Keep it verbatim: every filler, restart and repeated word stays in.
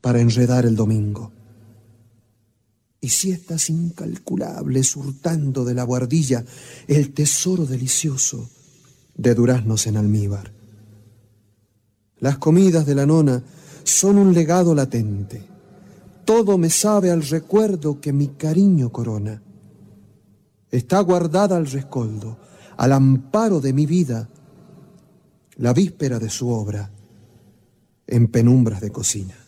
para enredar el domingo. Y siestas incalculables hurtando de la buhardilla el tesoro delicioso de duraznos en almíbar. Las comidas de la nona son un legado latente. Todo me sabe al recuerdo que mi cariño corona. Está guardada al rescoldo, al amparo de mi vida, la víspera de su obra, en penumbras de cocina.